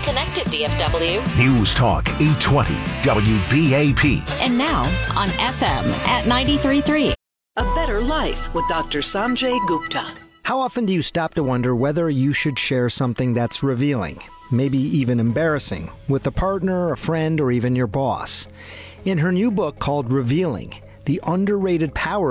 connected, DFW. News Talk 820 WBAP. And now on FM at 93.3. A Better Life with Dr. Sanjay Gupta. How often do you stop to wonder whether you should share something that's revealing, maybe even embarrassing, with a partner, a friend, or even your boss? In her new book called Revealing, The Underrated Power